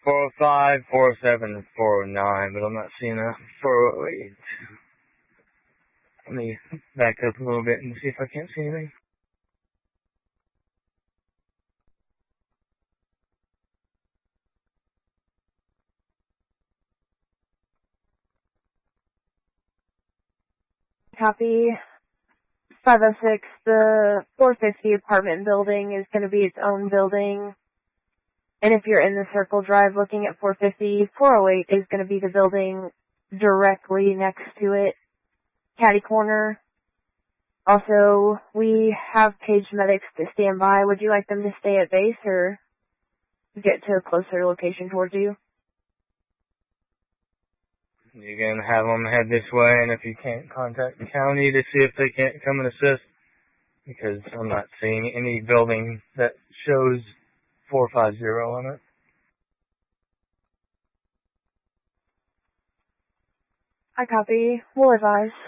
405, 407, and 409, but I'm not seeing a 408. Let me back up a little bit and see if I can't see anything. Copy. 506, the 450 apartment building is going to be its own building. And if you're in the Circle Drive looking at 450, 408 is going to be the building directly next to it, catty corner. Also, we have paged medics to stand by. Would you like them to stay at base or get to a closer location towards you? You're going to have them head this way, and if you can't, contact the county to see if they can't come and assist, because I'm not seeing any building that shows 450 on it. I copy. We'll advise.